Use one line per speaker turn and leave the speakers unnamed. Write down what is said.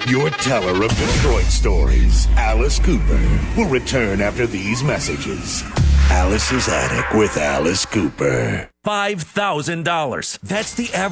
Your teller of Detroit stories, Alice Cooper, will return after these messages. Alice's Attic with Alice Cooper.
$5,000. That's the average